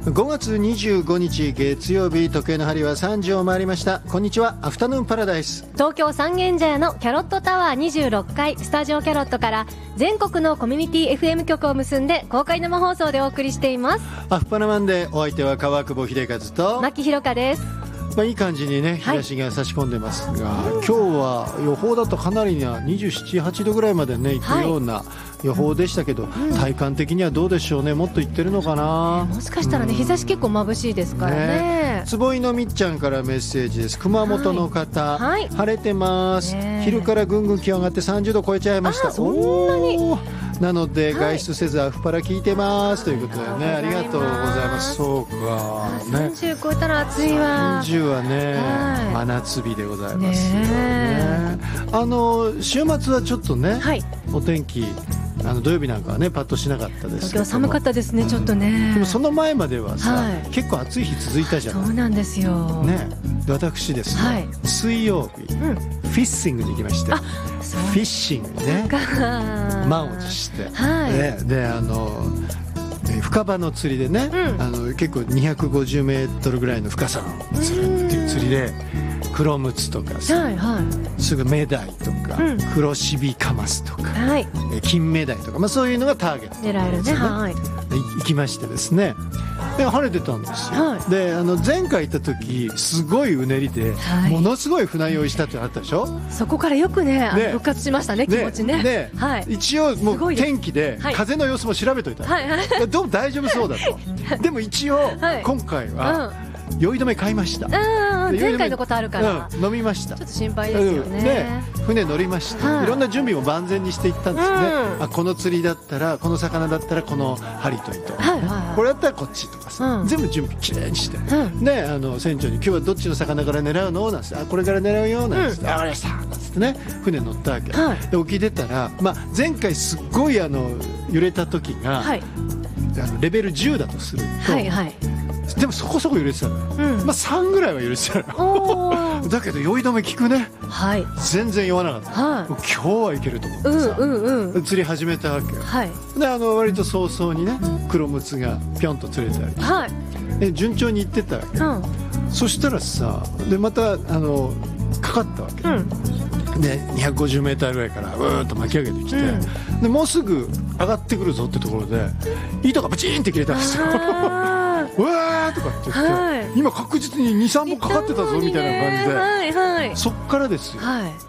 5月25日月曜日、時計の針は3時を回りました。こんにちは、アフタヌーンパラダイス。 東京三軒茶屋のキャロットタワー26階スタジオキャロットから全国のコミュニティ FM 局を結んで公開生放送でお送りしています。 アフパナマンでお相手は川久保秀和と牧ひろかです。 いい感じにね、日差しが差し込んでますが、今日は予報だとかなりな27、8度ぐらいまでね行くような予報でしたけど、体感的にはどうでしょうね。もっといってるのかな。 もしかしたらね、日差し結構眩しいですからね。 坪井のみっちゃんからメッセージです。熊本の方、晴れてます、昼からぐんぐん気温上がって30度超えちゃいました。 そんなになので外出せずアフパラ聞いてますということでね、ありがとうございます。そうかね、 30超えたら暑いわ。 30はね、真夏日でございますよね。週末はちょっとね、お天気土曜日なんかはねパッとしなかったですけど、 東京寒かったですね、ちょっとね。 でもその前まではさ、結構暑い日続いたじゃない。 そうなんですよね。私ですね、水曜日、フィッシングに行きまして、フィッシングね、満を持して、で深場の釣りでね、結構250メートルぐらいの深さの釣るっていう釣りで、黒ムツとかさ、すぐメダイとか、黒シビカマスとか、金メダイとか、そういうのがターゲット狙えるね。 行きましてですね、で晴れてたんですよ。で前回行った時すごいうねりで、ものすごい船酔いしたってあったでしょ。 そこからよくね復活しましたね、気持ちね。 で一応もう天気で風の様子も調べといた。どうも大丈夫そうだと。でも一応今回は酔い止め買いました。 前回のことあるから、 飲みました。 ちょっと心配ですよね。 船乗りまして、いろんな準備も万全にしていったんですね。この釣りだったら、この魚だったらこの針と糸、これだったらこっちとかさ、全部準備きれいにして、で船長に今日はどっちの魚から狙うのなんて、これから狙うよなんて、あれさなんつってね、船乗ったわけで、沖出たら、前回すっごい揺れた時がレベル10だとすると、でもそこそこ揺れてたのよ。3ぐらいは揺れてたのだけど酔い止め効くね。全然酔わなかった。今日はいけると思ってさ、釣り始めたわけよ。で割と早々にね、黒ムツがぴょんと釣れたり、順調にいってたわけ。そしたらさ、でまたかかったわけ。で250メーターぐらいからうーっと巻き上げてきて、でもうすぐ上がってくるぞってところで糸がブチーンって切れたんですよ。うわーとかって言って、今確実に 2,3 本かかってたぞみたいな感じで、そっからですよ、